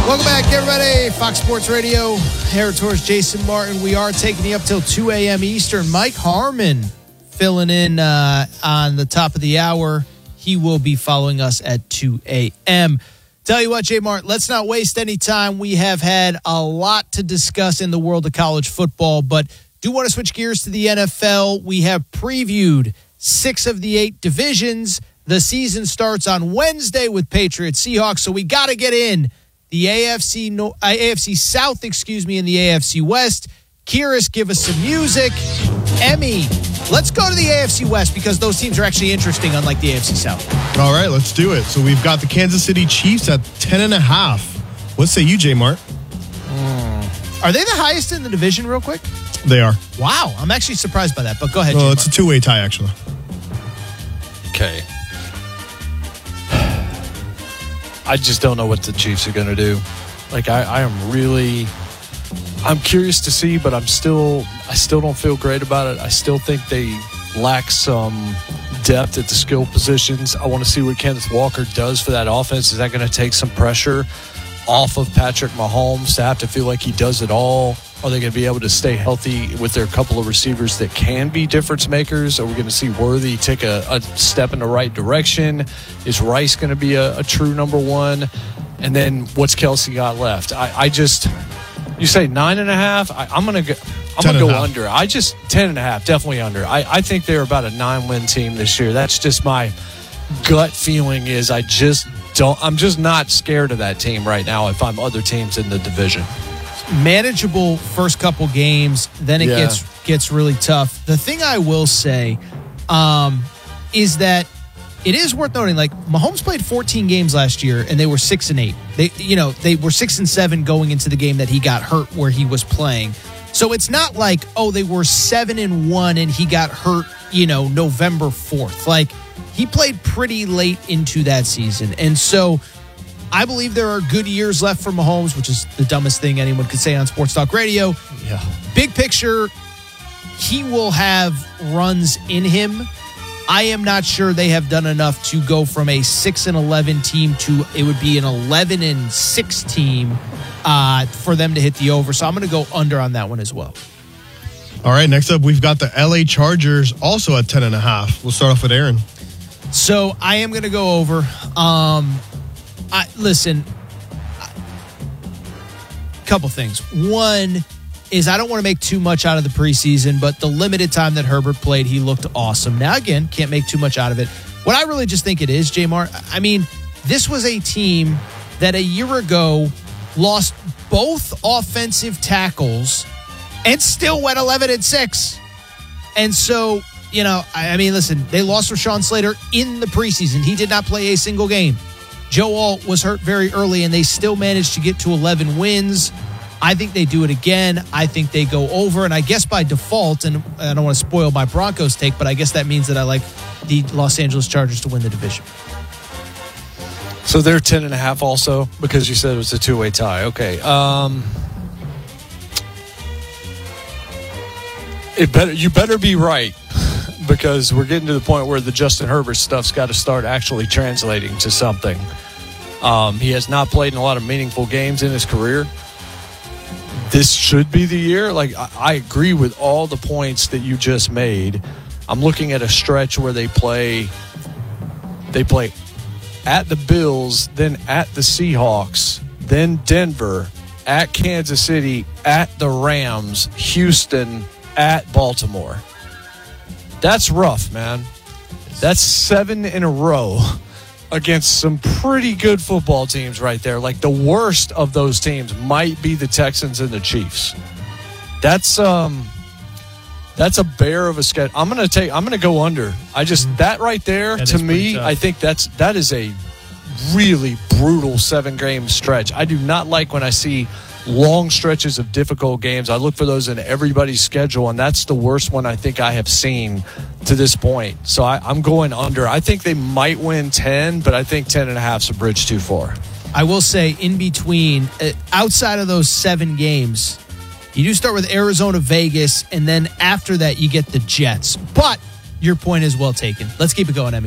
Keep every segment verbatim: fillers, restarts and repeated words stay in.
Welcome back, everybody. Fox Sports Radio, Hair Tours, Jason Martin. We are taking you up till two a.m. Eastern. Mike Harmon filling in uh, on the top of the hour. He will be following us at two a.m. Tell you what, Jay Martin, let's not waste any time. We have had a lot to discuss in the world of college football, but do want to switch gears to the N F L. We have previewed six of the eight divisions. The season starts on Wednesday with Patriots Seahawks, so we got to get in the A F C no, uh, A F C South, excuse me, and the A F C West. Kyrus, give us some music. Emmy, let's go to the A F C West because those teams are actually interesting, unlike the A F C South. All right, let's do it. So we've got the Kansas City Chiefs at ten and a half. What say you, J Mart? Mm. Are they the highest in the division, real quick? They are. Wow, I'm actually surprised by that, but go ahead, Well, J-Mart. it's a two-way tie, actually. Okay. I just don't know what the Chiefs are going to do. Like, I, I am really, I'm curious to see, but I'm still, I still don't feel great about it. I still think they lack some depth at the skill positions. I want to see what Kenneth Walker does for that offense. Is that going to take some pressure off of Patrick Mahomes to have to feel like he does it all? Are they going to be able to stay healthy with their couple of receivers that can be difference makers? Are we going to see Worthy take a, a step in the right direction? Is Rice going to be a, a true number one? And then what's Kelsey got left? I, I just, you say nine and a half? I, I'm going to go, I'm going to go under. I just, ten and a half, definitely under. I, I think they're about a nine win team this year. That's just my gut feeling is I just don't, I'm just not scared of that team right now if I'm other teams in the division. Manageable first couple games, then it yeah. gets gets really tough. The thing I will say um, is that it is worth noting, like, Mahomes played fourteen games last year, and they were six and eight. They, you know, they were six and seven going into the game that he got hurt where he was playing. So it's not like, oh, they were seven and one and he got hurt, you know, November fourth. Like, he played pretty late into that season, and so I believe there are good years left for Mahomes, which is the dumbest thing anyone could say on Sports Talk Radio. Yeah. Big picture, he will have runs in him. I am not sure they have done enough to go from a six and eleven team to it would be an eleven and six team uh, for them to hit the over. So I'm going to go under on that one as well. All right, next up, we've got the L A Chargers also at ten and a half. We'll start off with Aaron. So I am going to go over. Um, I, listen, a couple things. One is I don't want to make too much out of the preseason, but the limited time that Herbert played, he looked awesome. Now, again, can't make too much out of it. What I really just think it is, J-Mar, I mean, this was a team that a year ago lost both offensive tackles and still went eleven and six. And so, you know, I, I mean, listen, they lost Rashawn Slater in the preseason. He did not play a single game. Joe Alt was hurt very early, and they still managed to get to eleven wins. I think they do it again. I think they go over, and I guess by default, and I don't want to spoil my Broncos take, but I guess that means that I like the Los Angeles Chargers to win the division. So they're ten and a half also, because you said it was a two-way tie. Okay. Um, it better you better be right, because we're getting to the point where the Justin Herbert stuff's got to start actually translating to something. Um, he has not played in a lot of meaningful games in his career. This should be the year. Like, I, I agree with all the points that you just made. I'm looking at a stretch where they play, they play at the Bills, then at the Seahawks, then Denver, at Kansas City, at the Rams, Houston, at Baltimore. That's rough, man. That's seven in a row against some pretty good football teams right there. Like, the worst of those teams might be the Texans and the Chiefs. That's um that's a bear of a schedule. I'm gonna take I'm gonna go under. I just that right there that to me, I think that's that is a really brutal seven game stretch. I do not like when I see long stretches of difficult games. I look for those in everybody's schedule, and that's the worst one I think I have seen to this point. So I, I'm going under. I think they might win ten, but I think ten and a half is a bridge too far. I will say, in between, uh, outside of those seven games, you do start with Arizona, Vegas, and then after that you get the Jets. But your point is well taken. Let's keep it going, Emmy.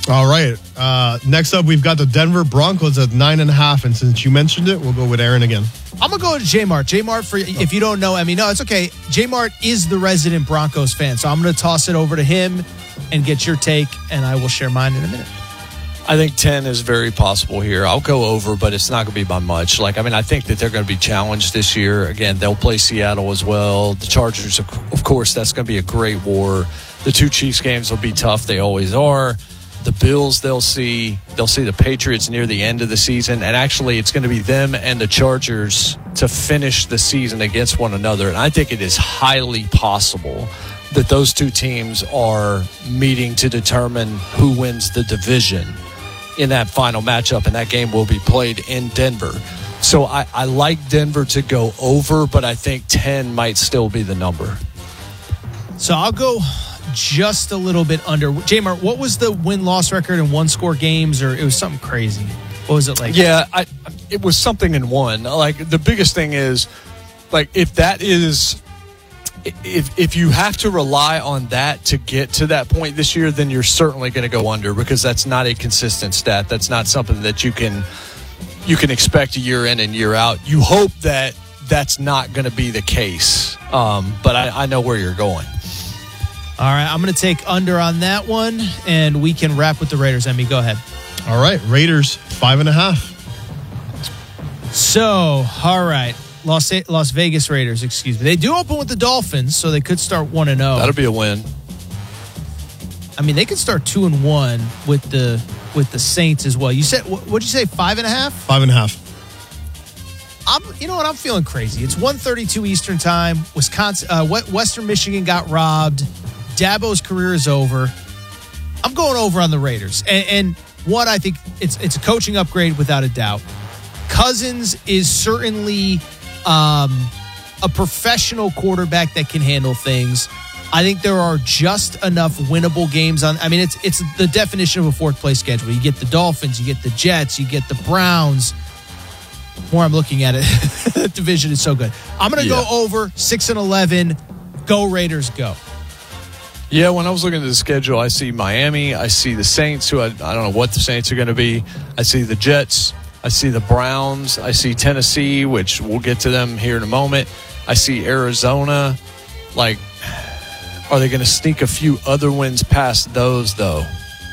All right. Uh, next up, we've got the Denver Broncos at nine and a half. And since you mentioned it, we'll go with Aaron again. I'm going to go with J-Mart. J-Mart, for if you don't know, I mean, no, it's okay. J-Mart is the resident Broncos fan. So I'm going to toss it over to him and get your take, and I will share mine in a minute. I think ten is very possible here. I'll go over, but it's not going to be by much. Like, I mean, I think that they're going to be challenged this year. Again, they'll play Seattle as well. The Chargers, of course, that's going to be a great war. The two Chiefs games will be tough. They always are. The Bills, they'll see they'll see the Patriots near the end of the season, and actually it's going to be them and the Chargers to finish the season against one another. And I think it is highly possible that those two teams are meeting to determine who wins the division in that final matchup, and that game will be played in Denver. So I, I like Denver to go over, but I think ten might still be the number. So I'll go just a little bit under. J-Mart, what was the win-loss record in one-score games, or it was something crazy? What was it like? Yeah, I, it was something in one. Like, the biggest thing is, like, if that is, if if you have to rely on that to get to that point this year, then you're certainly going to go under, because that's not a consistent stat. That's not something that you can you can expect year in and year out. You hope that that's not going to be the case, um, but I, I know where you're going. All right, I'm going to take under on that one, and we can wrap with the Raiders. Emmy, go ahead. All right, Raiders, five and a half. So, all right, Las Las Vegas Raiders, excuse me. They do open with the Dolphins, so they could start one and zero. That'll be a win. I mean, they could start two and one with the with the Saints as well. You said, what did you say, five and a half? Five and a half. I'm, you know what? I'm feeling crazy. It's one thirty-two Eastern time. Wisconsin, uh, Western Michigan got robbed. Dabo's career is over. I'm going over on the Raiders. And, and one, I think it's it's a coaching upgrade without a doubt. Cousins is certainly um, a professional quarterback that can handle things. I think there are just enough winnable games on. I mean, it's it's the definition of a fourth place schedule. You get the Dolphins, you get the Jets, you get the Browns. The more I'm looking at it, that division is so good. I'm going to yeah. go over six and eleven. Go Raiders, go. Yeah, when I was looking at the schedule, I see Miami. I see the Saints, who I, I don't know what the Saints are going to be. I see the Jets. I see the Browns. I see Tennessee, which we'll get to them here in a moment. I see Arizona. Like, are they going to sneak a few other wins past those, though?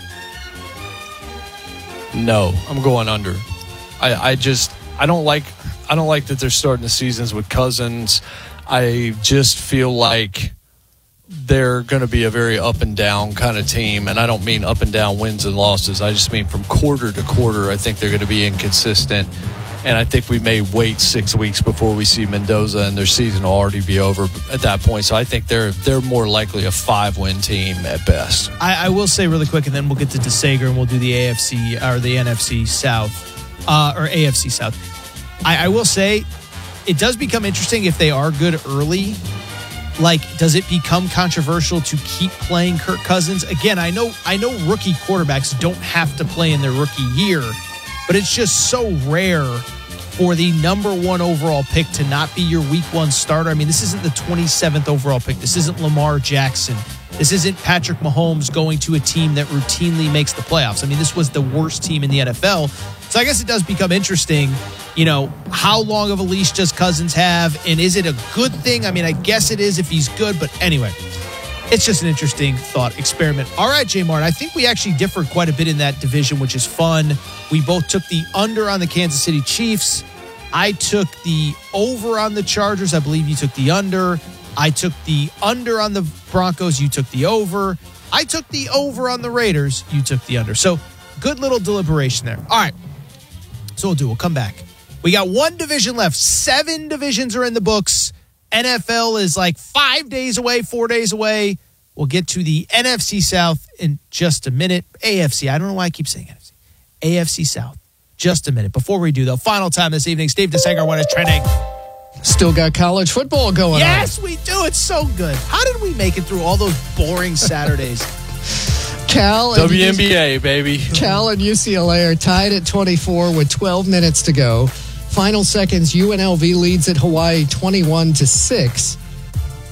No, I'm going under. I, I just I don't like I don't like that they're starting the seasons with Cousins. I just feel like they're going to be a very up and down kind of team, and I don't mean up and down wins and losses. I just mean from quarter to quarter, I think they're going to be inconsistent, and I think we may wait six weeks before we see Mendoza, and their season will already be over at that point. So I think they're they're more likely a five-win team at best. I, I will say really quick, and then we'll get to DeSager, and we'll do the A F C or the N F C South uh, or A F C South. I, I will say it does become interesting if they are good early. Like, does it become controversial to keep playing Kirk Cousins? Again, I know I know rookie quarterbacks don't have to play in their rookie year, but it's just so rare for the number one overall pick to not be your week one starter. I mean, this isn't the twenty-seventh overall pick. This isn't Lamar Jackson. This isn't Patrick Mahomes going to a team that routinely makes the playoffs. I mean, this was the worst team in the N F L. So I guess it does become interesting, you know, how long of a leash does Cousins have? And is it a good thing? I mean, I guess it is if he's good. But anyway, it's just an interesting thought experiment. All right, J-Mart, I think we actually differed quite a bit in that division, which is fun. We both took the under on the Kansas City Chiefs. I took the over on the Chargers. I believe you took the under. I took the under on the Broncos. You took the over. I took the over on the Raiders. You took the under. So good little deliberation there. All right. So we'll do. We'll come back. We got one division left. Seven divisions are in the books. N F L is like five days away, four days away. We'll get to the N F C South in just a minute. A F C. I don't know why I keep saying N F C. A F C South. Just a minute. Before we do, though, final time this evening. Steve DeSager, what is trending? Still got college football going yes, on. Yes, we do. It's so good. How did we make it through all those boring Saturdays? Cal W N B A, baby. Cal and U C L A are tied at twenty-four with twelve minutes to go. Final seconds, U N L V leads at Hawaii twenty-one to six.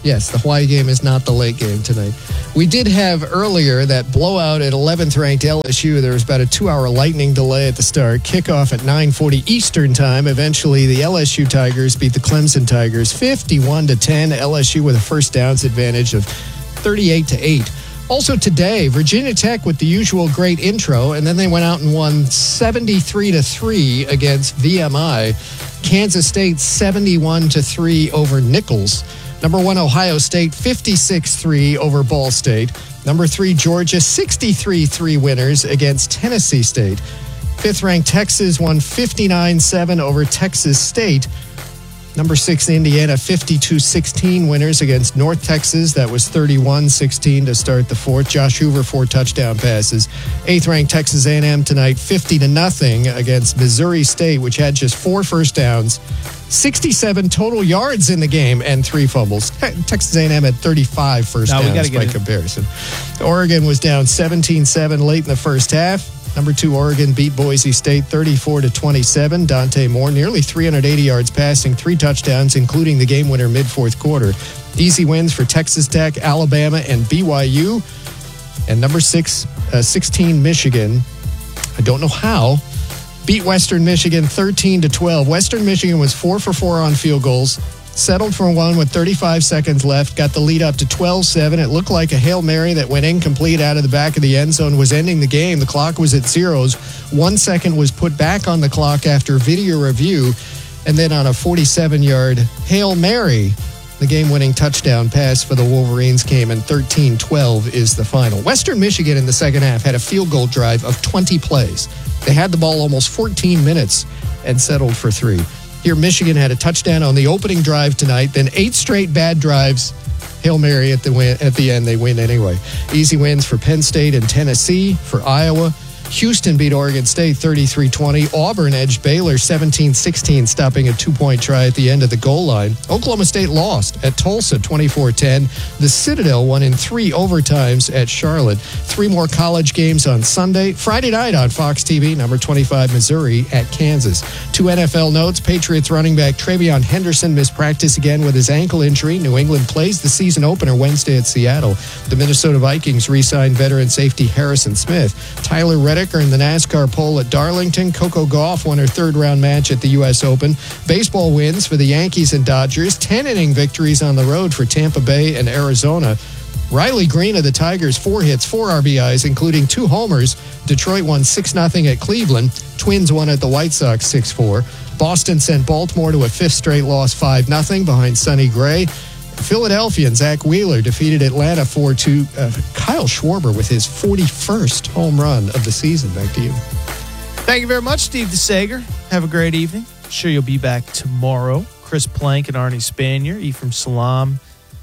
Yes, the Hawaii game is not the late game tonight. We did have earlier that blowout at eleventh-ranked L S U. There was about a two-hour lightning delay at the start. Kickoff at nine forty Eastern time. Eventually, the L S U Tigers beat the Clemson Tigers fifty-one to ten. L S U with a first downs advantage of thirty-eight to eight. Also today, Virginia Tech with the usual great intro, and then they went out and won seventy-three to three against V M I. Kansas State seventy-one to three over Nichols. Number one, Ohio State, fifty-six three over Ball State. Number three, Georgia, sixty-three three winners against Tennessee State. Fifth-ranked Texas won fifty-nine seven over Texas State. Number six, Indiana, fifty-two sixteen winners against North Texas. That was thirty-one sixteen to start the fourth. Josh Hoover, four touchdown passes. Eighth-ranked Texas A and M tonight, fifty to nothing against Missouri State, which had just four first downs, sixty-seven total yards in the game, and three fumbles. Texas A and M had thirty-five first no, downs by comparison. Oregon was down seventeen seven late in the first half. Number two, Oregon beat Boise State thirty-four to twenty-seven. Dante Moore, nearly three hundred eighty yards passing, three touchdowns, including the game winner mid-fourth quarter. Easy wins for Texas Tech, Alabama, and B Y U. And number six, uh, sixteen, Michigan. I don't know how. Beat Western Michigan thirteen to twelve. Western Michigan was four for four on field goals. Settled for one with thirty-five seconds left. Got the lead up to twelve seven. It looked like a Hail Mary that went incomplete out of the back of the end zone was ending the game. The clock was at zeros. One second was put back on the clock after video review. And then on a forty-seven-yard Hail Mary, the game-winning touchdown pass for the Wolverines came, and thirteen twelve is the final. Western Michigan in the second half had a field goal drive of twenty plays. They had the ball almost fourteen minutes and settled for three. Here, Michigan had a touchdown on the opening drive tonight, then eight straight bad drives. Hail Mary at the win, at the end, they win anyway. Easy wins for Penn State and Tennessee, for Iowa. Houston beat Oregon State thirty-three twenty. Auburn edged Baylor seventeen sixteen, stopping a two-point try at the end of the goal line. Oklahoma State lost at Tulsa twenty-four ten. The Citadel won in three overtimes at Charlotte. Three more college games on Sunday. Friday night on Fox T V, number twenty-five, Missouri at Kansas. Two N F L notes. Patriots running back Travion Henderson missed practice again with his ankle injury. New England plays the season opener Wednesday at Seattle. The Minnesota Vikings re-signed veteran safety Harrison Smith. Tyler Reddick earned the NASCAR pole at Darlington. Coco Gauff won her third-round match at the U S Open. Baseball wins for the Yankees and Dodgers. ten-inning victories on the road for Tampa Bay and Arizona. Riley Green of the Tigers, four hits, four R B Is, including two homers. Detroit won six nothing at Cleveland. Twins won at the White Sox six four. Boston sent Baltimore to a fifth straight loss five nothing behind Sonny Gray. Philadelphia and Zach Wheeler defeated Atlanta four two. Uh, Kyle Schwarber with his forty-first home run of the season. Back to you. Thank you very much, Steve DeSager. Have a great evening. Sure you'll be back tomorrow. Chris Plank and Arnie Spanier, Ephraim Salam,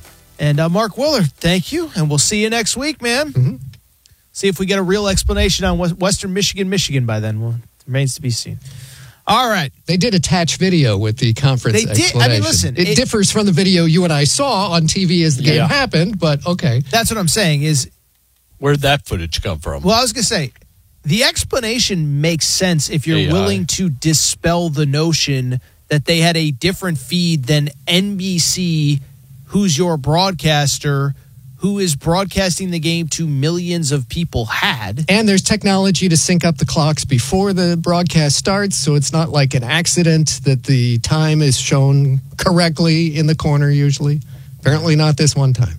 and uh, Mark Willer. Thank you, and we'll see you next week, man. Mm-hmm. See if we get a real explanation on Western Michigan, Michigan by then. Well, it remains to be seen. All right. They did attach video with the conference they did. explanation. I mean, listen. It, it differs from the video you and I saw on T V as the game yeah. happened, but okay. That's what I'm saying is. Where'd that footage come from? Well, I was going to say, the explanation makes sense if you're A I. willing to dispel the notion that they had a different feed than N B C, who's your broadcaster, who is broadcasting the game to millions of people, had. And there's technology to sync up the clocks before the broadcast starts, so it's not like an accident that the time is shown correctly in the corner usually. Apparently not this one time.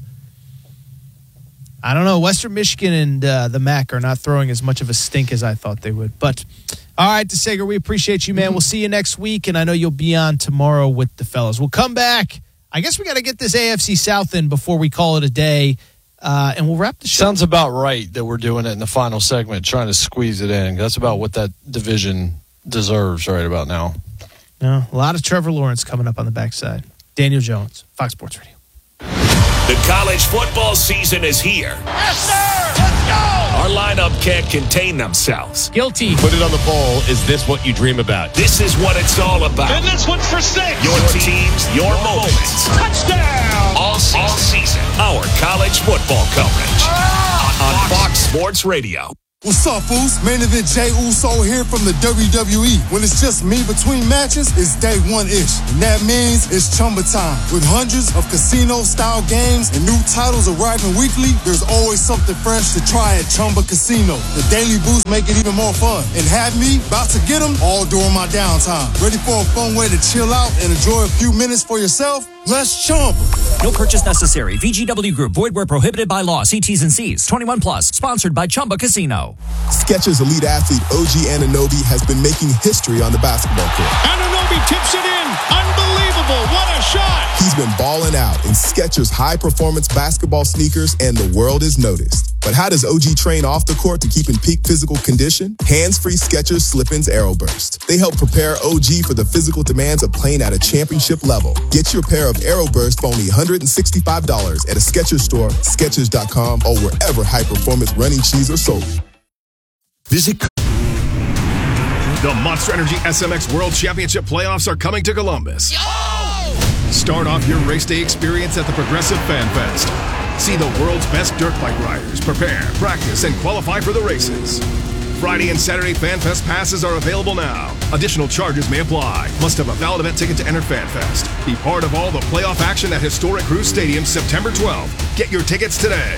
I don't know. Western Michigan and uh, the M A C are not throwing as much of a stink as I thought they would. But, all right, DeSager, we appreciate you, man. Mm-hmm. We'll see you next week, and I know you'll be on tomorrow with the fellas. We'll come back. I guess we got to get this A F C South in before we call it a day, uh, and we'll wrap the show. Sounds about right that we're doing it in the final segment, trying to squeeze it in. That's about what that division deserves right about now. No, a lot of Trevor Lawrence coming up on the backside. Daniel Jones, Fox Sports Radio. The college football season is here. Yes, sir! Let's go! Our lineup can't contain themselves. Guilty. Put it on the bowl. Is this what you dream about? This is what it's all about. And this one's for six. Your teams, your moments. Touchdown! All season. All season. Our college football coverage. Ah! On Fox Sports Radio. What's up, Foos? Main event Jey Uso here from the W W E. When it's just me between matches, it's day one-ish. And that means it's Chumba time. With hundreds of casino-style games and new titles arriving weekly, there's always something fresh to try at Chumba Casino. The daily boosts make it even more fun. And have me about to get them all during my downtime. Ready for a fun way to chill out and enjoy a few minutes for yourself? Let's Chumba. No purchase necessary. V G W Group. Void where prohibited by law. See T's and C's. twenty-one plus. Sponsored by Chumba Casino. Skechers elite athlete O G Anunoby has been making history on the basketball court. Anunoby tips it in. Unbelievable. What a shot. He's been balling out in Skechers high-performance basketball sneakers, and the world is noticed. But how does O G train off the court to keep in peak physical condition? Hands-free Skechers Slip-ins Aeroburst. They help prepare O G for the physical demands of playing at a championship level. Get your pair of Aeroburst for only one hundred sixty-five dollars at a Skechers store, Skechers dot com, or wherever high-performance running shoes are sold. Visit. The Monster Energy S M X World Championship playoffs are coming to Columbus. Yo! Start off your race day experience at the Progressive Fan Fest. See the world's best dirt bike riders prepare, practice, and qualify for the races. Friday and Saturday Fan Fest passes are available now. Additional charges may apply. Must have a valid event ticket to enter Fan Fest. Be part of all the playoff action at historic Cruise Stadium September twelfth. Get your tickets today.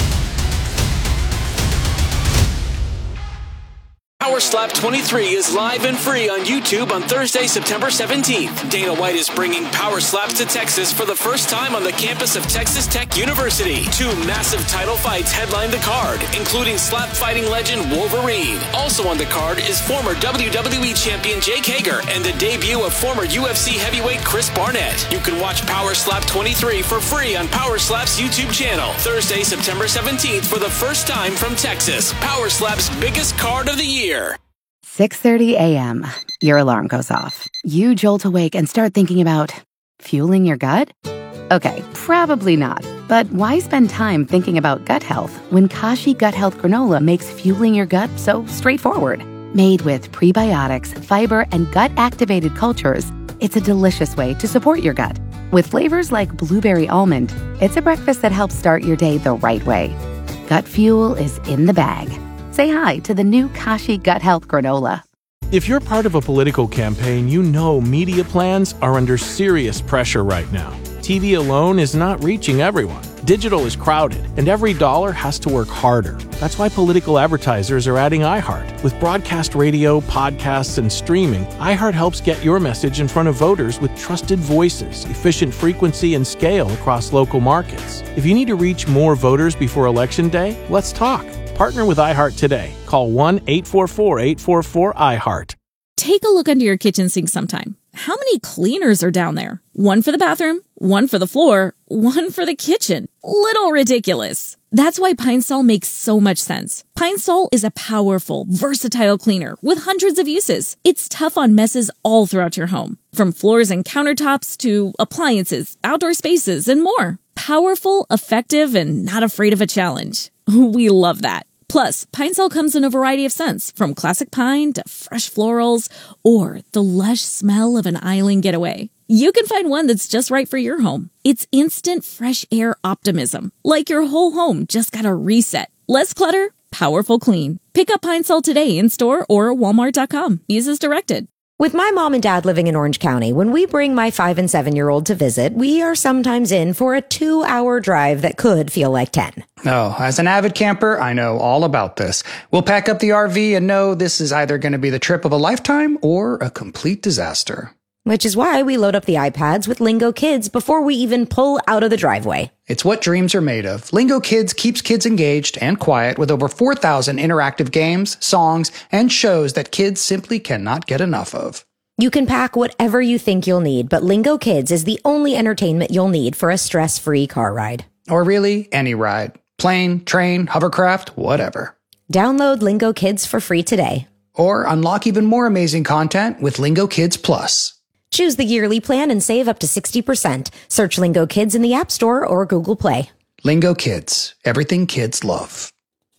Power Slap twenty-three is live and free on YouTube on Thursday, September seventeenth. Dana White is bringing Power Slaps to Texas for the first time on the campus of Texas Tech University. Two massive title fights headline the card, including slap fighting legend Wolverine. Also on the card is former W W E champion Jake Hager and the debut of former U F C heavyweight Chris Barnett. You can watch Power Slap twenty-three for free on Power Slap's YouTube channel. Thursday, September seventeenth for the first time from Texas. Power Slap's biggest card of the year. six thirty a.m. Your alarm goes off. You jolt awake and start thinking about fueling your gut? Okay, probably not. But why spend time thinking about gut health when Kashi Gut Health Granola makes fueling your gut so straightforward? Made with prebiotics, fiber, and gut-activated cultures, it's a delicious way to support your gut. With flavors like blueberry almond, it's a breakfast that helps start your day the right way. Gut fuel is in the bag. Say hi to the new Kashi Gut Health Granola. If you're part of a political campaign, you know media plans are under serious pressure right now. T V alone is not reaching everyone. Digital is crowded, and every dollar has to work harder. That's why political advertisers are adding iHeart. With broadcast radio, podcasts, and streaming, iHeart helps get your message in front of voters with trusted voices, efficient frequency, and scale across local markets. If you need to reach more voters before Election Day, let's talk. Partner with iHeart today. Call one eight four four, eight four four, I heart. Take a look under your kitchen sink sometime. How many cleaners are down there? One for the bathroom, one for the floor, one for the kitchen. Little ridiculous. That's why Pine Sol makes so much sense. Pine Sol is a powerful, versatile cleaner with hundreds of uses. It's tough on messes all throughout your home, from floors and countertops to appliances, outdoor spaces, and more. Powerful, effective, and not afraid of a challenge. We love that. Plus, Pine Sol comes in a variety of scents, from classic pine to fresh florals, or the lush smell of an island getaway. You can find one that's just right for your home. It's instant fresh air optimism, like your whole home just got a reset. Less clutter, powerful clean. Pick up Pine Sol today in store or walmart dot com. Use as directed. With my mom and dad living in Orange County, when we bring my five and seven year old to visit, we are sometimes in for a two hour drive that could feel like ten. Oh, as an avid camper, I know all about this. We'll pack up the R V and know this is either going to be the trip of a lifetime or a complete disaster. Which is why we load up the iPads with Lingo Kids before we even pull out of the driveway. It's what dreams are made of. Lingo Kids keeps kids engaged and quiet with over four thousand interactive games, songs, and shows that kids simply cannot get enough of. You can pack whatever you think you'll need, but Lingo Kids is the only entertainment you'll need for a stress-free car ride. Or really, any ride. Plane, train, hovercraft, whatever. Download Lingo Kids for free today. Or unlock even more amazing content with Lingo Kids Plus. Choose the yearly plan and save up to sixty percent. Search Lingo Kids in the App Store or Google Play. Lingo Kids. Everything kids love.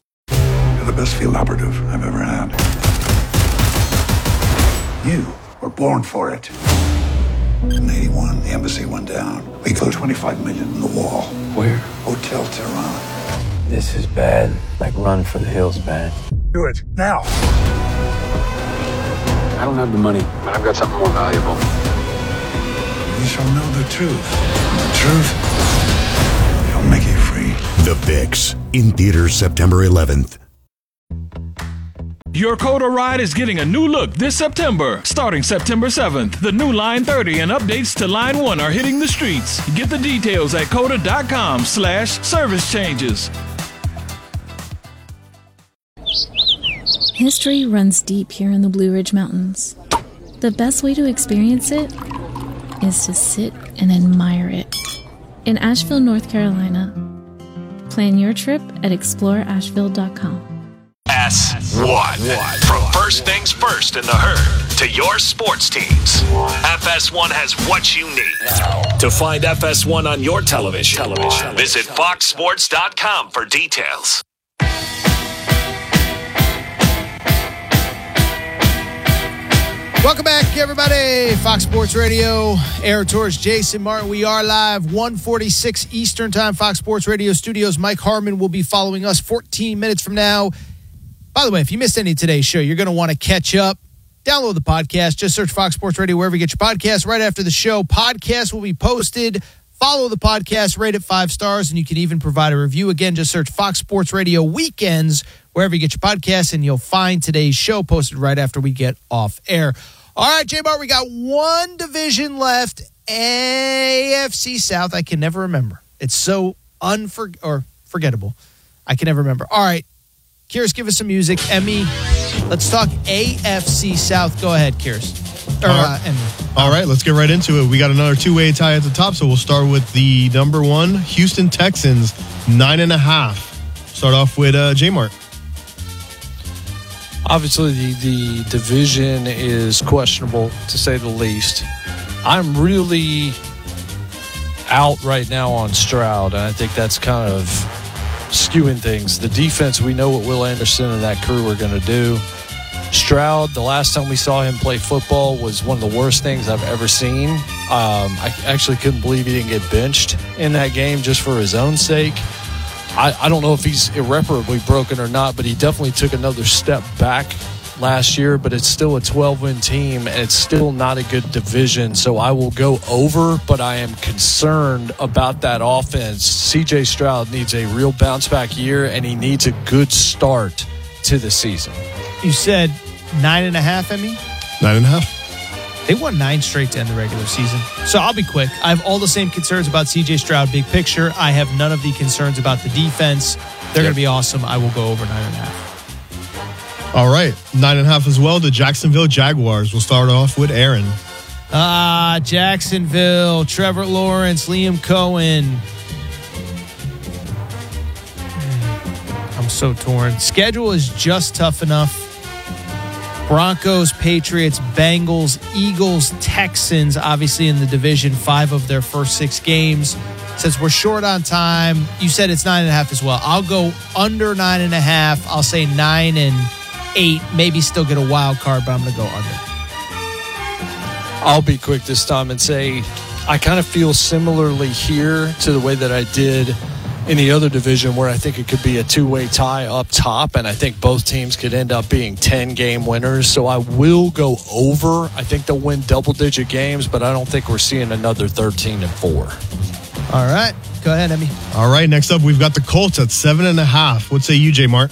You're the best field operative I've ever had. You were born for it. In eighty-one, the embassy went down. We put twenty-five million in the wall. Where? Hotel Tehran. This is bad. Like Run for the Hills bad. Do it now. I don't have the money, but I've got something more valuable. You shall know the truth. And the truth shall make you free. The Fix, in theaters September eleventh. Your Coda ride is getting a new look this September. Starting September seventh, the new Line thirty and updates to Line one are hitting the streets. Get the details at coda.com slash service changes. History runs deep here in the Blue Ridge Mountains. The best way to experience it is to sit and admire it. In Asheville, North Carolina. Plan your trip at explore asheville dot com. S one. From first things first in the herd to your sports teams, F S one has what you need. To find F S one on your television, television. visit fox sports dot com for details. Welcome back, everybody. Fox Sports Radio, Aaron Torres, Jason Martin. We are live, one forty-six Eastern Time, Fox Sports Radio Studios. Mike Harmon will be following us fourteen minutes from now. By the way, if you missed any of today's show, you're going to want to catch up. Download the podcast. Just search Fox Sports Radio wherever you get your podcast. Right after the show, podcast will be posted. Follow the podcast, rate it five stars, and you can even provide a review. Again, just search Fox Sports Radio Weekends wherever you get your podcast, and you'll find today's show posted right after we get off air. All right, J-Bar, we got one division left, A F C South. I can never remember. It's so unfor- or forgettable. I can never remember. All right, Kyrus, give us some music. Emmy, let's talk A F C South. Go ahead, Kyrus. Or, All right. Uh, Emmy. All right, let's get right into it. We got another two-way tie at the top, so we'll start with the number one, Houston Texans, nine and a half. Start off with uh, J-Mart. Obviously, the, the division is questionable, to say the least. I'm really out right now on Stroud, and I think that's kind of skewing things. The defense, we know what Will Anderson and that crew are going to do. Stroud, the last time we saw him play football was one of the worst things I've ever seen. Um, I actually couldn't believe he didn't get benched in that game just for his own sake. I, I don't know if he's irreparably broken or not, but he definitely took another step back last year, but it's still a twelve-win team, and it's still not a good division, so I will go over, but I am concerned about that offense. C J Stroud needs a real bounce-back year, and he needs a good start to the season. You said nine and a half, Emmy? Nine and a half. They won nine straight to end the regular season. So I'll be quick. I have all the same concerns about C J Stroud, big picture. I have none of the concerns about the defense. They're yep. going to be awesome. I will go over nine and a half. All right. Nine and a half as well. The Jacksonville Jaguars. We'll start off with Aaron. Ah, Jacksonville, Trevor Lawrence, Liam Cohen. I'm so torn. Schedule is just tough enough. Broncos, Patriots, Bengals, Eagles, Texans, obviously in the division, five of their first six games. Since we're short on time, you said it's nine and a half as well. I'll go under nine and a half. I'll say nine and eight, maybe still get a wild card, but I'm going to go under. I'll be quick this time and say I kind of feel similarly here to the way that I did in the other division, where I think it could be a two-way tie up top, and I think both teams could end up being ten-game winners. So I will go over. I think they'll win double-digit games, but I don't think we're seeing another thirteen and four. All right. Go ahead, Emmy. All right. Next up, we've got the Colts at seven and a half. What say you, J. Mart?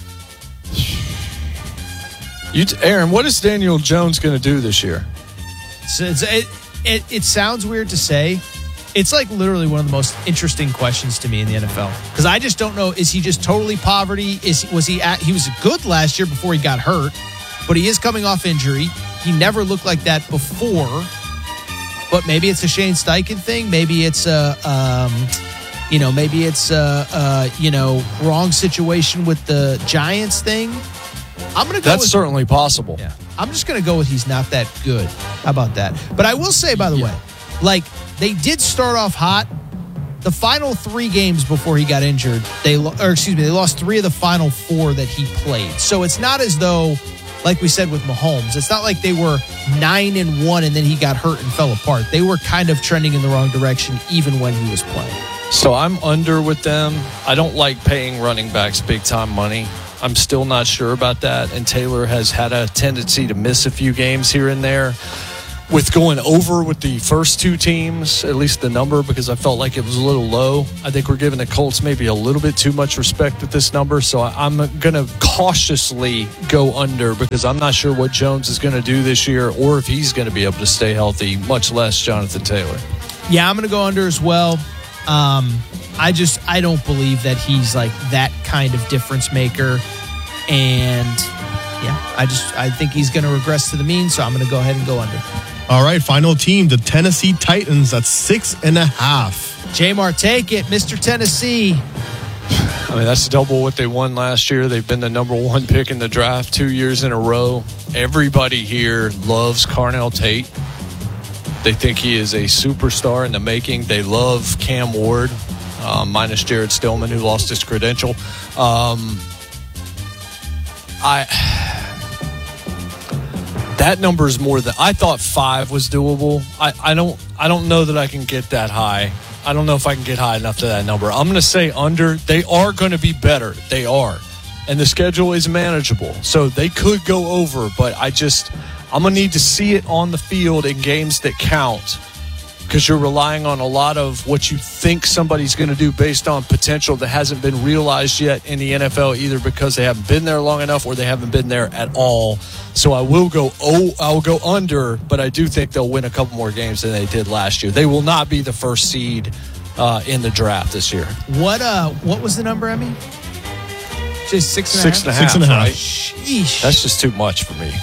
You, Aaron, what is Daniel Jones going to do this year? It's, it's, it, it, it sounds weird to say. It's like literally one of the most interesting questions to me in the N F L, because I just don't know. Is he just totally poverty? Is was he at, he was good last year before he got hurt, but he is coming off injury. He never looked like that before. But maybe it's a Shane Steichen thing. Maybe it's a um, you know maybe it's a, a you know wrong situation with the Giants thing. I'm gonna go. That's with, certainly possible. Yeah, I'm just gonna go with he's not that good. How about that? But I will say, by the yeah. way, like. They did start off hot. The final three games before he got injured, they or excuse me, they lost three of the final four that he played. So it's not as though, like we said with Mahomes, it's not like they were nine and one and then he got hurt and fell apart. They were kind of trending in the wrong direction even when he was playing. So I'm under with them. I don't like paying running backs big time money. I'm still not sure about that. And Taylor has had a tendency to miss a few games here and there. With going over with the first two teams, at least the number, because I felt like it was a little low. I think we're giving the Colts maybe a little bit too much respect with this number. So I'm going to cautiously go under because I'm not sure what Jones is going to do this year or if he's going to be able to stay healthy, much less Jonathan Taylor. Yeah, I'm going to go under as well. Um, I just, I don't believe that he's like that kind of difference maker. And yeah, I just, I think he's going to regress to the mean. So I'm going to go ahead and go under. All right, final team, the Tennessee Titans at six and a half. J-Mar, take it, Mister Tennessee. I mean, that's double what they won last year. They've been the number one pick in the draft two years in a row. Everybody here loves Carnell Tate. They think he is a superstar in the making. They love Cam Ward, um, minus Jared Stillman, who lost his credential. Um, I... That number is more than I thought. Five was doable. I, I don't I don't know that I can get that high. I don't know if I can get high enough to that number. I'm going to say under. They are going to be better. They are, and the schedule is manageable, so they could go over. But I just I'm going to need to see it on the field in games that count, because you're relying on a lot of what you think somebody's going to do based on potential that hasn't been realized yet in the N F L, either because they haven't been there long enough or they haven't been there at all. So I will go oh, I'll go under, but I do think they'll win a couple more games than they did last year. They will not be the first seed uh, in the draft this year. What uh what was the number, Emmy? Just six and a six half? and a half. Six and a half. Right? Sheesh. That's just too much for me.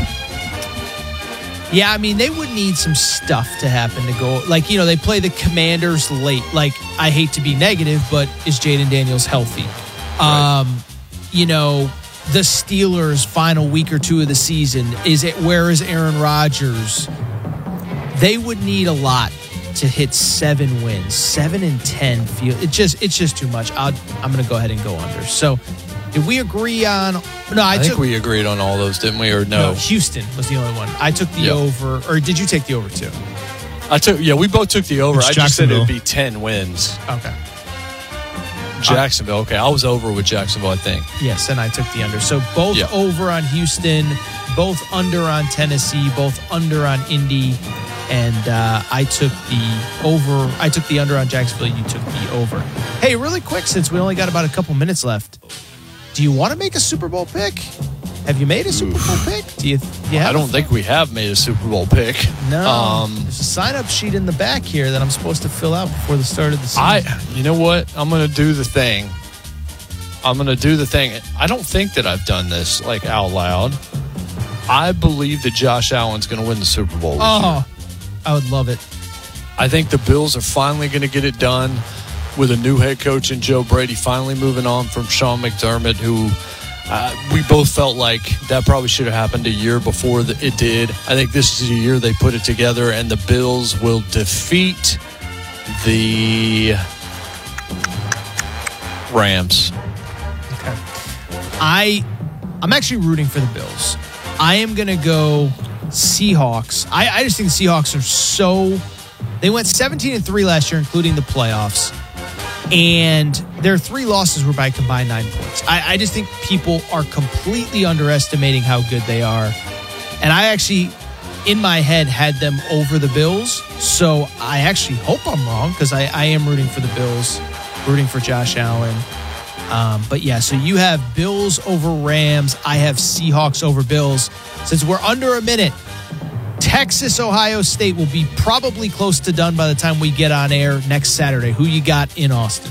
Yeah, I mean, they would need some stuff to happen to go. Like, you know, they play the Commanders late. Like, I hate to be negative, but is Jaden Daniels healthy? Right. Um, you know, the Steelers' final week or two of the season, is it? Where is Aaron Rodgers? They would need a lot to hit seven wins. Seven and ten feel it just it's just too much. I'll, I'm going to go ahead and go under. So, did we agree on? No, I, I took, think we agreed on all those, didn't we? Or no? no? Houston was the only one. I took the yep. over, or did you take the over too? I took. Yeah, we both took the over. It's I just said it would be ten wins. Okay. Jacksonville. Okay, I was over with Jacksonville, I think. Yes, and I took the under. So both yep. over on Houston, both under on Tennessee, both under on Indy, and uh, I took the over. I took the under on Jacksonville. You took the over. Hey, really quick, since we only got about a couple minutes left, do you want to make a Super Bowl pick? Have you made a Super Bowl pick? Do you? do you have I don't think we have made a Super Bowl pick. No. Um, There's a sign-up sheet in the back here that I'm supposed to fill out before the start of the season. I, you know what? I'm going to do the thing. I'm going to do the thing. I don't think that I've done this like out loud. I believe that Josh Allen's going to win the Super Bowl this oh, year. I would love it. I think the Bills are finally going to get it done with a new head coach in Joe Brady, finally moving on from Sean McDermott, who uh, we both felt like that probably should have happened a year before the, it did. I think this is a year they put it together, and the Bills will defeat the Rams. Okay. I, I'm actually rooting for the Bills. I am going to go Seahawks. I, I just think the Seahawks are so... They went seventeen and three last year, including the playoffs. And their three losses were by combined nine points. I, I just think people are completely underestimating how good they are. And I actually, in my head, had them over the Bills. So I actually hope I'm wrong, because I, I am rooting for the Bills, rooting for Josh Allen. Um, but yeah, so you have Bills over Rams. I have Seahawks over Bills. Since we're under a minute, Texas, Ohio State will be probably close to done by the time we get on air next Saturday. Who you got in Austin?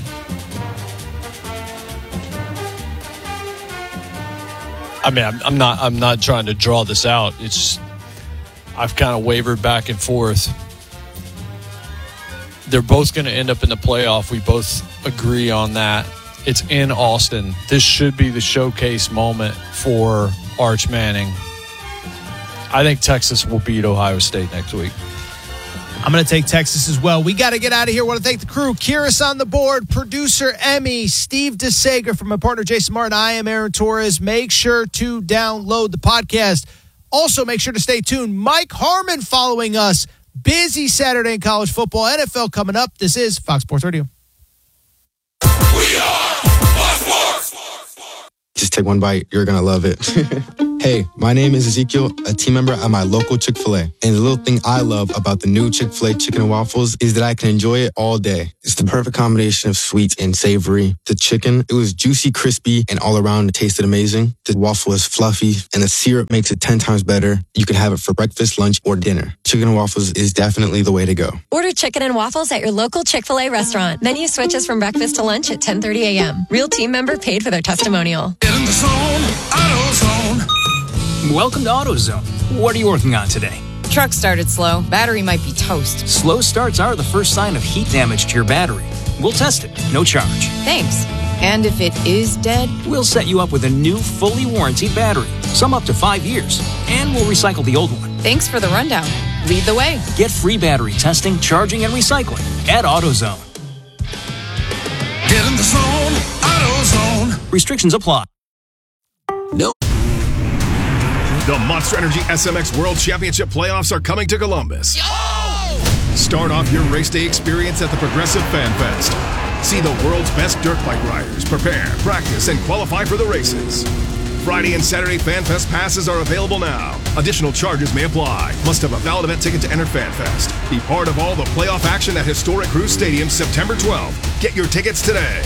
I mean, I'm, I'm not. I'm not trying to draw this out. It's I've kind of wavered back and forth. They're both going to end up in the playoff. We both agree on that. It's in Austin. This should be the showcase moment for Arch Manning. I think Texas will beat Ohio State next week. I'm going to take Texas as well. We got to get out of here. I want to thank the crew. Kyrus on the board, producer Emmy, Steve DeSager, from my partner Jason Martin. I am Aaron Torres. Make sure to download the podcast. Also, make sure to stay tuned. Mike Harmon following us. Busy Saturday in college football. N F L coming up. This is Fox Sports Radio. We are Just take one bite. You're going to love it. Hey, my name is Ezekiel, a team member at my local Chick-fil-A. And the little thing I love about the new Chick-fil-A chicken and waffles is that I can enjoy it all day. It's the perfect combination of sweet and savory. The chicken, it was juicy, crispy, and all around it tasted amazing. The waffle is fluffy, and the syrup makes it ten times better. You can have it for breakfast, lunch, or dinner. Chicken and waffles is definitely the way to go. Order chicken and waffles at your local Chick-fil-A restaurant. Menu switches from breakfast to lunch at ten thirty a.m. Real team member paid for their testimonial. Get in the zone, AutoZone. Welcome to AutoZone. What are you working on today? Truck started slow. Battery might be toast. Slow starts are the first sign of heat damage to your battery. We'll test it, no charge. Thanks. And if it is dead? We'll set you up with a new, fully warranted battery. Some up to five years. And we'll recycle the old one. Thanks for the rundown. Lead the way. Get free battery testing, charging, and recycling at AutoZone. Get in the zone, AutoZone. Restrictions apply. No. The Monster Energy S M X World Championship playoffs are coming to Columbus. Yo! Start off your race day experience at the Progressive Fan Fest. See the world's best dirt bike riders prepare, practice, and qualify for the races. Friday and Saturday Fan Fest passes are available now. Additional charges may apply. Must have a valid event ticket to enter Fan Fest. Be part of all the playoff action at historic Cruise Stadium September twelfth. Get your tickets today.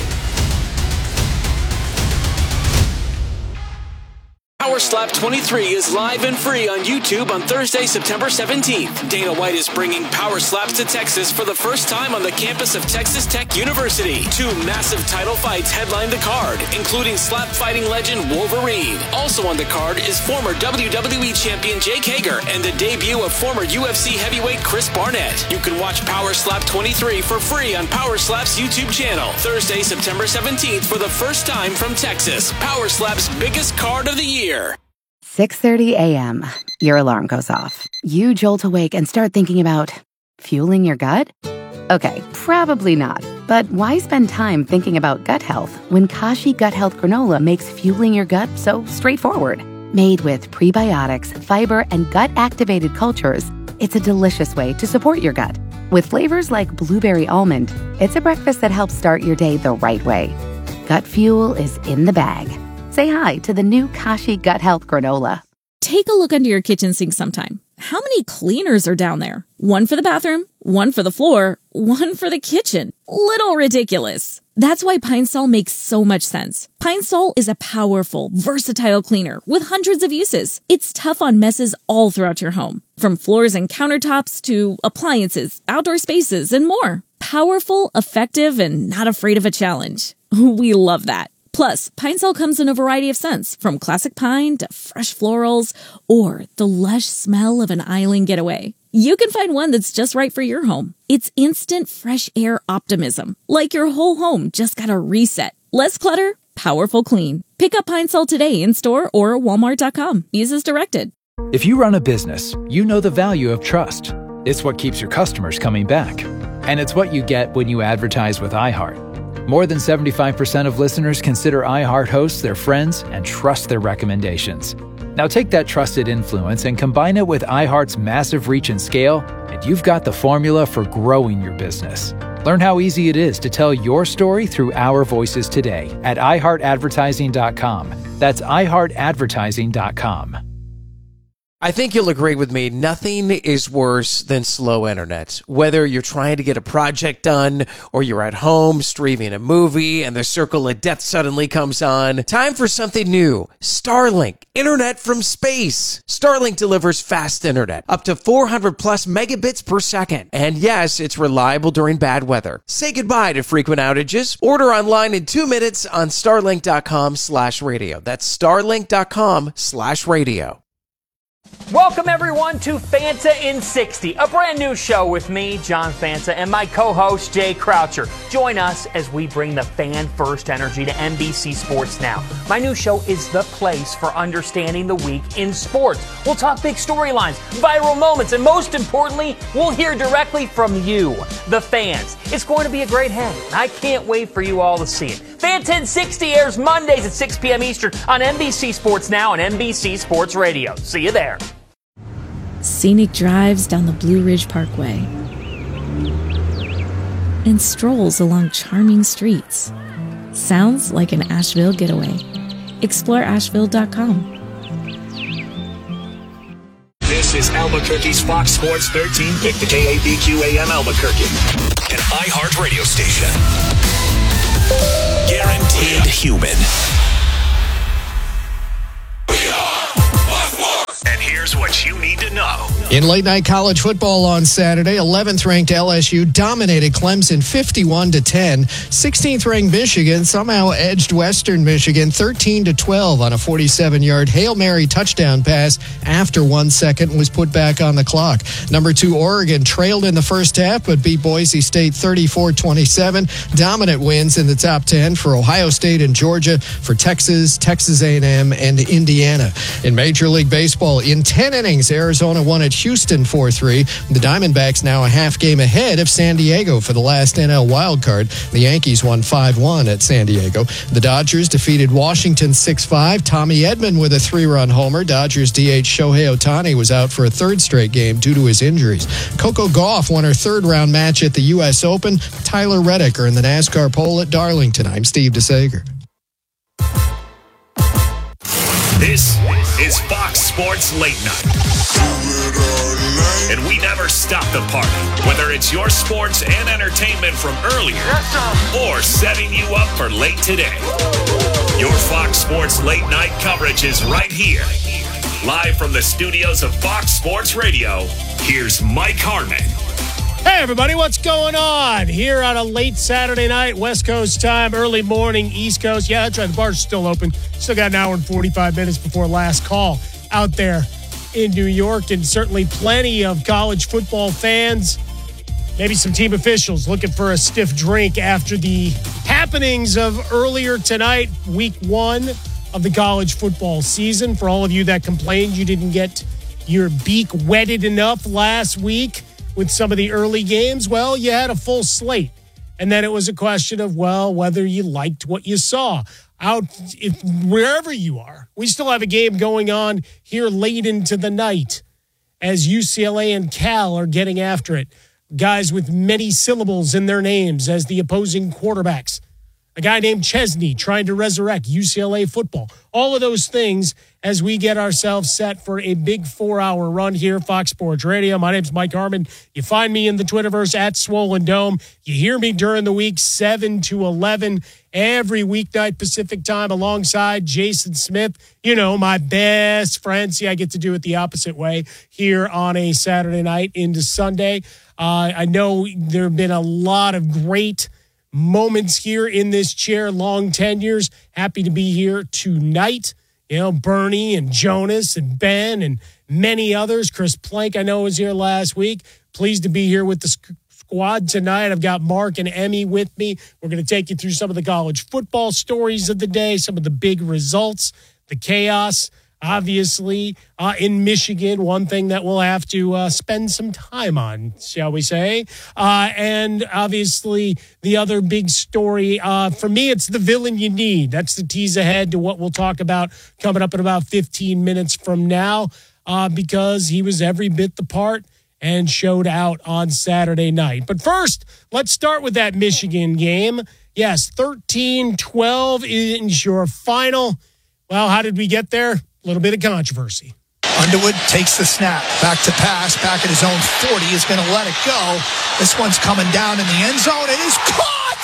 Power Slap twenty-three is live and free on YouTube on Thursday, September seventeenth. Dana White is bringing Power Slaps to Texas for the first time on the campus of Texas Tech University. Two massive title fights headline the card, including slap fighting legend Wolverine. Also on the card is former W W E champion Jake Hager and the debut of former U F C heavyweight Chris Barnett. You can watch Power Slap twenty-three for free on Power Slap's YouTube channel. Thursday, September seventeenth for the first time from Texas. Power Slap's biggest card of the year. six thirty a.m. Your alarm goes off. You jolt awake and start thinking about fueling your gut? Okay, probably not. But why spend time thinking about gut health when Kashi Gut Health Granola makes fueling your gut so straightforward? Made with prebiotics, fiber, and gut-activated cultures, it's a delicious way to support your gut. With flavors like blueberry almond, it's a breakfast that helps start your day the right way. Gut fuel is in the bag. Say hi to the new Kashi Gut Health Granola. Take a look under your kitchen sink sometime. How many cleaners are down there? One for the bathroom, one for the floor, one for the kitchen. Little ridiculous. That's why Pine Sol makes so much sense. Pine Sol is a powerful, versatile cleaner with hundreds of uses. It's tough on messes all throughout your home, from floors and countertops to appliances, outdoor spaces, and more. Powerful, effective, and not afraid of a challenge. We love that. Plus, Pine Sol comes in a variety of scents, from classic pine to fresh florals, or the lush smell of an island getaway. You can find one that's just right for your home. It's instant fresh air optimism, like your whole home just got a reset. Less clutter, powerful clean. Pick up Pine Sol today in store or walmart dot com. Use as directed. If you run a business, you know the value of trust. It's what keeps your customers coming back. And it's what you get when you advertise with iHeart. More than seventy-five percent of listeners consider iHeart hosts their friends and trust their recommendations. Now take that trusted influence and combine it with iHeart's massive reach and scale, and you've got the formula for growing your business. Learn how easy it is to tell your story through our voices today at i heart advertising dot com. That's i heart advertising dot com. I think you'll agree with me, nothing is worse than slow internet. Whether you're trying to get a project done or you're at home streaming a movie and the circle of death suddenly comes on, time for something new. Starlink, internet from space. Starlink delivers fast internet, up to four hundred plus megabits per second. And yes, it's reliable during bad weather. Say goodbye to frequent outages. Order online in two minutes on starlink dot com slash radio. That's starlink dot com slash radio. Welcome, everyone, to Fanta in sixty, a brand new show with me, John Fanta, and my co-host, Jay Croucher. Join us as we bring the fan-first energy to N B C Sports Now. My new show is the place for understanding the week in sports. We'll talk big storylines, viral moments, and most importantly, we'll hear directly from you, the fans. It's going to be a great hang. I can't wait for you all to see it. Fanta in sixty airs Mondays at six p.m. Eastern on N B C Sports Now and N B C Sports Radio. See you there. Scenic drives down the Blue Ridge Parkway and strolls along charming streets. Sounds like an Asheville getaway. explore asheville dot com. This is Albuquerque's Fox Sports thirteen fifty, K A B Q A M Albuquerque, an iHeart radio station. Guaranteed human. And here's what you need to know. In late night college football on Saturday, eleventh ranked L S U dominated Clemson fifty-one to ten. sixteenth ranked Michigan somehow edged Western Michigan thirteen to twelve on a forty-seven yard Hail Mary touchdown pass after one second was put back on the clock. Number two Oregon trailed in the first half but beat Boise State thirty-four twenty-seven. Dominant wins in the top ten for Ohio State and Georgia, for Texas, Texas A and M, and Indiana. In Major League Baseball, in ten innings, Arizona won at Houston four three. The Diamondbacks now a half game ahead of San Diego for the last N L wildcard. The Yankees won five one at San Diego. The Dodgers defeated Washington six five. Tommy Edman with a three-run homer. Dodgers D H Shohei Ohtani was out for a third straight game due to his injuries. Coco Gauff won her third-round match at the U S Open. Tyler Reddick earned the NASCAR pole at Darlington. I'm Steve DeSager. This is Fox Sports Late Night. And we never stop the party, whether it's your sports and entertainment from earlier or setting you up for late today. Your Fox Sports Late Night coverage is right here. Live from the studios of Fox Sports Radio, here's Mike Harmon. Hey, everybody, what's going on? Here on a late Saturday night, West Coast time, early morning, East Coast. Yeah, that's right. The bar's still open. Still got an hour and forty-five minutes before last call out there in New York, and certainly plenty of college football fans, maybe some team officials looking for a stiff drink after the happenings of earlier tonight, week one of the college football season. For all of you that complained you didn't get your beak wetted enough last week with some of the early games, well, you had a full slate. And then it was a question of, well, whether you liked what you saw out if, wherever you are. We still have a game going on here late into the night as U C L A and Cal are getting after it. Guys with many syllables in their names as the opposing quarterbacks. A guy named Chesney trying to resurrect U C L A football. All of those things as we get ourselves set for a big four-hour run here, Fox Sports Radio. My name's Mike Harmon. You find me in the Twitterverse at Swollen Dome. You hear me during the week, seven to eleven, every weeknight Pacific time alongside Jason Smith. You know, my best friend. See, I get to do it the opposite way here on a Saturday night into Sunday. Uh, I know there have been a lot of great moments here in this chair, long tenures. Happy to be here tonight. You know, Bernie and Jonas and Ben and many others. Chris Plank, I know, was here last week. Pleased to be here with the squad tonight. I've got Mark and Emmy with me. We're going to take you through some of the college football stories of the day, some of the big results, the chaos, obviously, uh, in Michigan, one thing that we'll have to uh, spend some time on, shall we say. Uh, and obviously, the other big story, uh, for me, it's the villain you need. That's the tease ahead to what we'll talk about coming up in about fifteen minutes from now, uh, because he was every bit the part and showed out on Saturday night. But first, let's start with that Michigan game. Yes, thirteen twelve is your final. Well, how did we get there? A little bit of controversy. Underwood takes the snap. Back to pass. Back at his own forty. Is going to let it go. This one's coming down in the end zone. It is caught!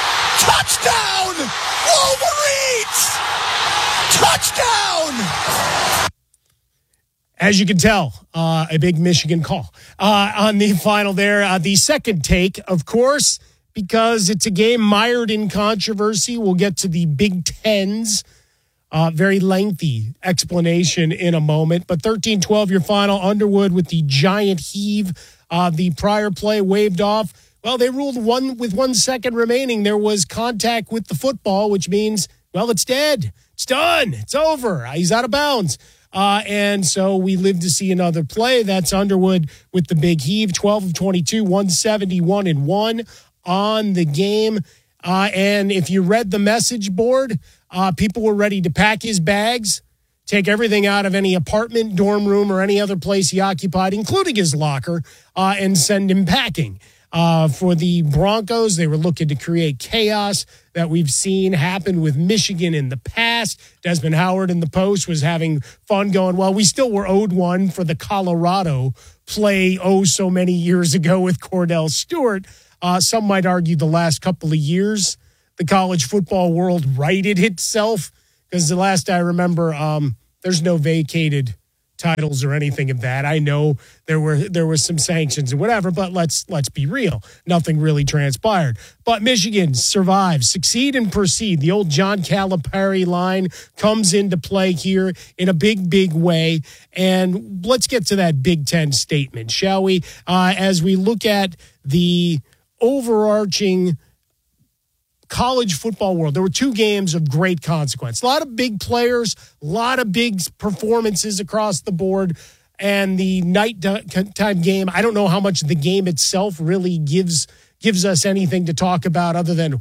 Touchdown! Wolverines! Touchdown! As you can tell, uh, a big Michigan call uh, on the final there. Uh, the second take, of course, because it's a game mired in controversy. We'll get to the Big Tens. Uh, very lengthy explanation in a moment. But thirteen twelve, your final. Underwood with the giant heave. Uh, the prior play waved off. Well, they ruled one with one second remaining. There was contact with the football, which means, well, it's dead. It's done. It's over. He's out of bounds. Uh, and so we live to see another play. That's Underwood with the big heave. twelve of twenty-two, one seventy-one and one on the game. Uh, and if you read the message board, Uh, people were ready to pack his bags, take everything out of any apartment, dorm room, or any other place he occupied, including his locker, uh, and send him packing. Uh, for the Broncos, they were looking to create chaos that we've seen happen with Michigan in the past. Desmond Howard in the Post was having fun going, well, we still were owed one for the Colorado play oh so many years ago with Cordell Stewart. Uh, some might argue the last couple of years, the college football world righted itself, because the last I remember, um, there's no vacated titles or anything of that. I know there were there was some sanctions and whatever, but let's let's be real. Nothing really transpired. But Michigan survives, succeed and proceed. The old John Calipari line comes into play here in a big, big way. And let's get to that Big Ten statement, shall we? Uh, as we look at the overarching college football world, there were two games of great consequence. A lot of big players, a lot of big performances across the board. And the nighttime game, I don't know how much the game itself really gives gives us anything to talk about other than,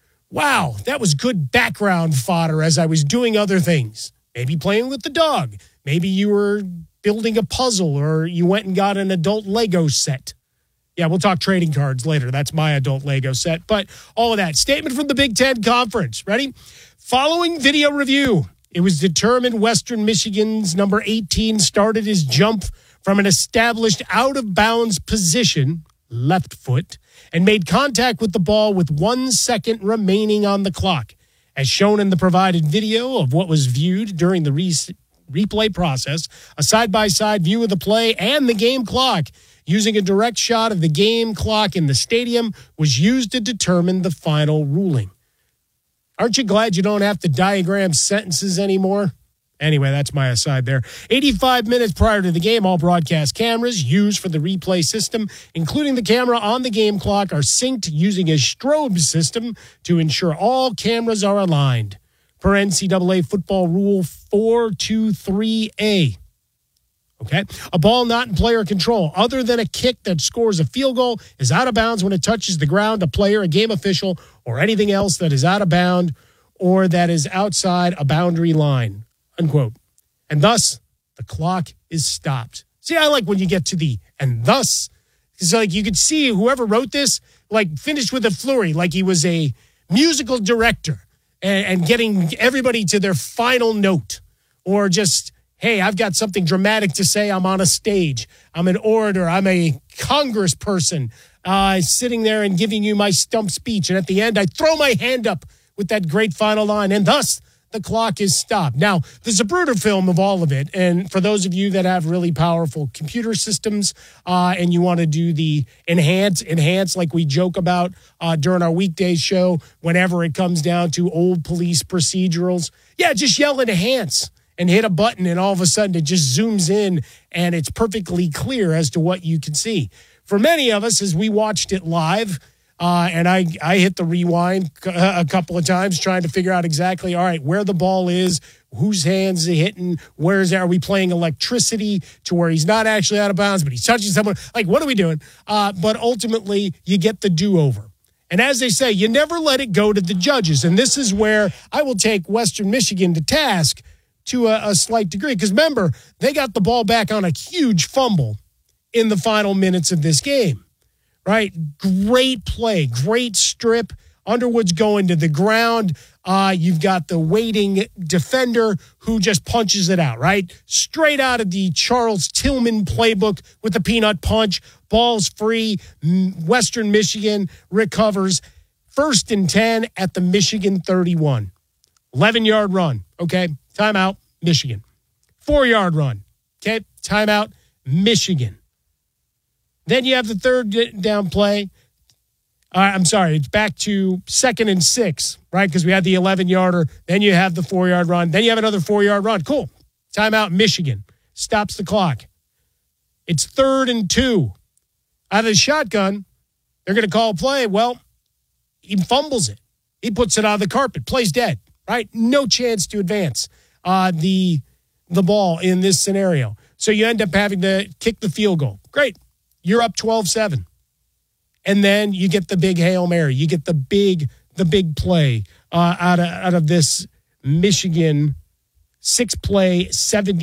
wow, that was good background fodder as I was doing other things. Maybe playing with the dog. Maybe you were building a puzzle, or you went and got an adult Lego set. Yeah, we'll talk trading cards later. That's my adult Lego set. But all of that. Statement from the Big Ten Conference. Ready? Following video review, it was determined Western Michigan's number eighteen started his jump from an established out-of-bounds position, left foot, and made contact with the ball with one second remaining on the clock. As shown in the provided video of what was viewed during the re- replay process, a side-by-side view of the play and the game clock, using a direct shot of the game clock in the stadium, was used to determine the final ruling. Aren't you glad you don't have to diagram sentences anymore? Anyway, that's my aside there. eighty-five minutes prior to the game, all broadcast cameras used for the replay system, including the camera on the game clock, are synced using a strobe system to ensure all cameras are aligned. Per N C double A football rule four twenty-three A. Okay. A ball not in player control, other than a kick that scores a field goal, is out of bounds when it touches the ground, a player, a game official, or anything else that is out of bound or that is outside a boundary line, unquote. And thus, the clock is stopped. See, I like when you get to the and thus. It's like you could see whoever wrote this, like, finished with a flurry, like he was a musical director and, and getting everybody to their final note, or just, hey, I've got something dramatic to say. I'm on a stage. I'm an orator. I'm a congressperson uh, sitting there and giving you my stump speech. And at the end, I throw my hand up with that great final line. And thus, the clock is stopped. Now, there's a Zapruder film of all of it. And for those of you that have really powerful computer systems uh, and you want to do the enhance, enhance like we joke about uh, during our weekday show, whenever it comes down to old police procedurals, yeah, just yell enhance and hit a button, and all of a sudden it just zooms in and it's perfectly clear as to what you can see. For many of us, as we watched it live, uh, and I, I hit the rewind a couple of times trying to figure out exactly, all right, where the ball is, whose hands are hitting, where is that? Are we playing electricity to where he's not actually out of bounds, but he's touching someone? Like, what are we doing? Uh, but ultimately, you get the do-over. And as they say, you never let it go to the judges. And this is where I will take Western Michigan to task to a, a slight degree. Because remember, they got the ball back on a huge fumble in the final minutes of this game, right? Great play, great strip. Underwood's going to the ground. Uh, you've got the waiting defender who just punches it out, right? Straight out of the Charles Tillman playbook with the peanut punch. Ball's free. Western Michigan recovers. First and ten at the Michigan thirty-one. eleven-yard run, okay? Timeout, Michigan. Four-yard run, okay? Timeout, Michigan. Then you have the third down play. Uh, I'm sorry, it's back to second and six, right? Because we had the eleven-yarder. Then you have the four-yard run. Then you have another four-yard run. Cool. Timeout, Michigan. Stops the clock. It's third and two. Out of the shotgun, they're going to call a play. Well, he fumbles it. He puts it on the carpet. Plays dead, right? No chance to advance uh, the, the ball in this scenario. So you end up having to kick the field goal. Great. You're up twelve seven. And then you get the big Hail Mary. You get the big, the big play uh, out of out of this Michigan six-play,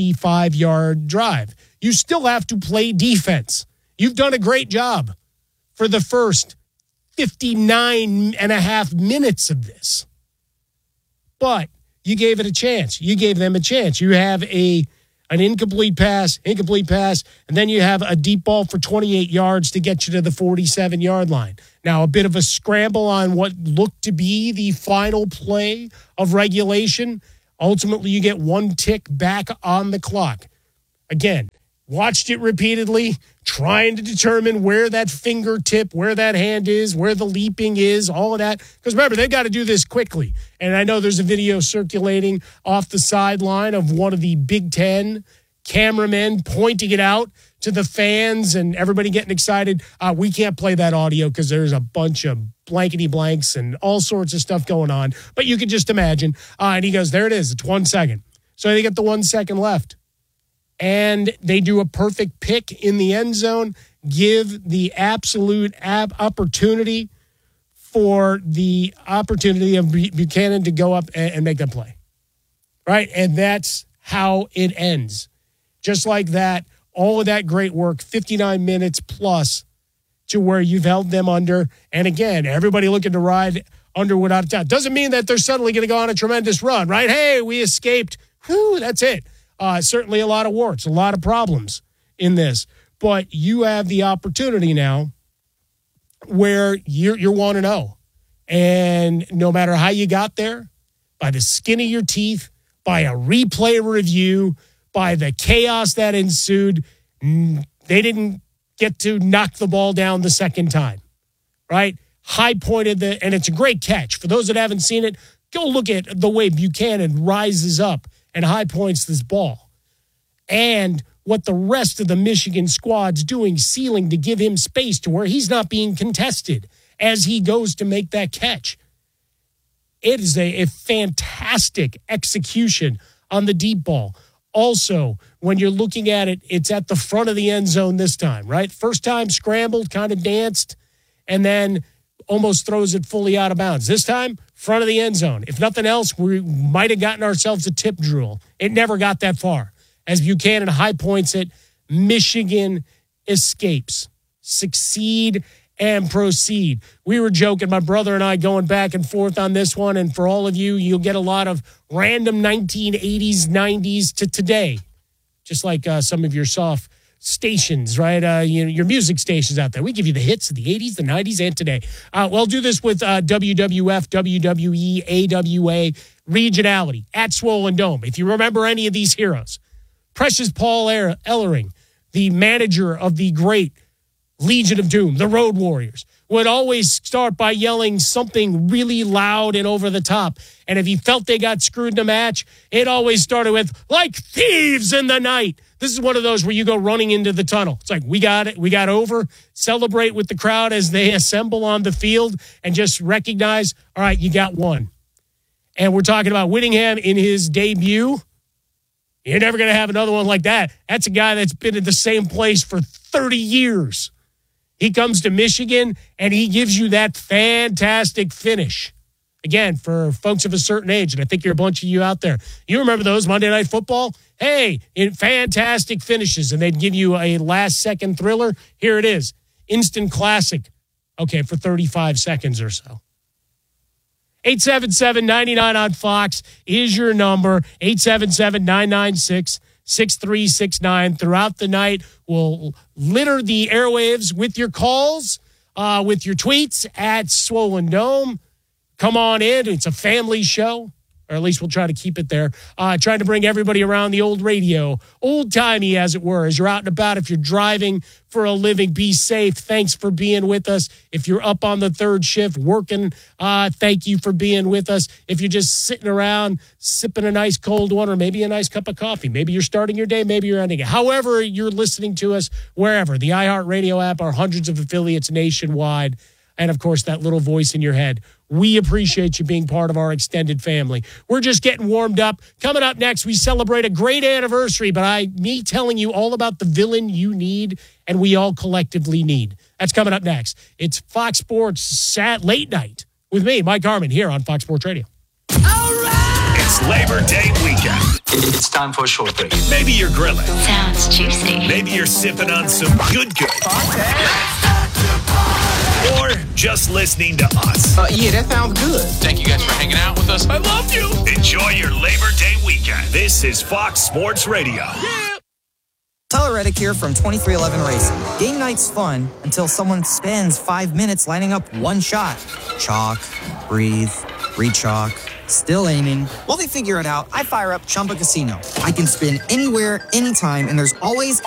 seventy-five-yard drive. You still have to play defense. You've done a great job for the first fifty-nine and a half minutes of this. But you gave it a chance. You gave them a chance. You have a an incomplete pass, incomplete pass, and then you have a deep ball for twenty-eight yards to get you to the forty-seven-yard line. Now, a bit of a scramble on what looked to be the final play of regulation. Ultimately, you get one tick back on the clock. Again, watched it repeatedly, trying to determine where that fingertip, where that hand is, where the leaping is, all of that. Because remember, they've got to do this quickly. And I know there's a video circulating off the sideline of one of the Big Ten cameramen pointing it out to the fans and everybody getting excited. Uh, we can't play that audio because there's a bunch of blankety blanks and all sorts of stuff going on. But you can just imagine. Uh, and he goes, there it is. It's one second. So they get the one second left. And they do a perfect pick in the end zone, give the absolute ab- opportunity for the opportunity of Buchanan to go up and, and make that play. Right? And that's how it ends. Just like that, all of that great work, fifty-nine minutes plus to where you've held them under. And again, everybody looking to ride Underwood out of town. Doesn't mean that they're suddenly going to go on a tremendous run, right? Hey, we escaped. Whew, that's it. Uh, certainly a lot of warts, a lot of problems in this. But you have the opportunity now where you're, you're one and oh. And no matter how you got there, by the skin of your teeth, by a replay review, by the chaos that ensued, they didn't get to knock the ball down the second time, right? High pointed, the, and it's a great catch. For those that haven't seen it, go look at the way Buchanan rises up and high points this ball. And what the rest of the Michigan squad's doing, sealing to give him space to where he's not being contested as he goes to make that catch. It is a, a fantastic execution on the deep ball. Also, when you're looking at it, it's at the front of the end zone this time, right? First time scrambled, kind of danced, and then almost throws it fully out of bounds. This time, front of the end zone. If nothing else, we might have gotten ourselves a tip drill. It never got that far. As Buchanan high points it, Michigan escapes. Succeed and proceed. We were joking, my brother and I, going back and forth on this one, and for all of you, you'll get a lot of random nineteen eighties, nineties to today, just like uh, some of your soft stations, right? Uh, you know, your music stations out there. We give you the hits of the eighties, the nineties, and today. Uh, well, I'll do this with uh, W W F, W W E, A W A, regionality, at Swollen Dome. If you remember any of these heroes, Precious Paul Ellering, the manager of the great Legion of Doom, the Road Warriors, would always start by yelling something really loud and over the top. And if he felt they got screwed in a match, it always started with, like thieves in the night. This is one of those where you go running into the tunnel. It's like, we got it. We got over. Celebrate with the crowd as they assemble on the field and just recognize, all right, you got one. And we're talking about Whittingham in his debut. You're never going to have another one like that. That's a guy that's been in the same place for thirty years. He comes to Michigan, and he gives you that fantastic finish. Again, for folks of a certain age, and I think you're a bunch of you out there. You remember those Monday Night Football? Hey, in fantastic finishes, and they'd give you a last-second thriller. Here it is, instant classic. Okay, for thirty-five seconds or so. eight seven seven, nine nine on Fox is your number. eight seven seven, nine nine six, six three six nine. Throughout the night, we'll litter the airwaves with your calls, uh, with your tweets at Swollen Dome. Come on in. It's a family show, or at least we'll try to keep it there. Uh, trying to bring everybody around the old radio, old-timey, as it were, as you're out and about. If you're driving for a living, be safe. Thanks for being with us. If you're up on the third shift working, uh, thank you for being with us. If you're just sitting around sipping a nice cold one or maybe a nice cup of coffee, maybe you're starting your day, maybe you're ending it. However you're listening to us, wherever, the iHeartRadio app, our hundreds of affiliates nationwide, and, of course, that little voice in your head. We appreciate you being part of our extended family. We're just getting warmed up. Coming up next, we celebrate a great anniversary, but I, me telling you all about the villain you need and we all collectively need. That's coming up next. It's Fox Sports Sat Late Night with me, Mike Harmon, here on Fox Sports Radio. All right! It's Labor Day weekend. It's time for a short break. Maybe you're grilling. Sounds juicy. Maybe you're sipping on some good good. Let's start the party. just listening to us. Uh, yeah, that sounds good. Thank you guys for hanging out with us. I love you. Enjoy your Labor Day weekend. This is Fox Sports Radio. Yeah. Tyler Reddick here from twenty-three eleven Racing. Game night's fun until someone spends five minutes lining up one shot. Chalk, breathe, re-chalk, still aiming. While they figure it out, I fire up Chumba Casino. I can spin anywhere, anytime, and there's always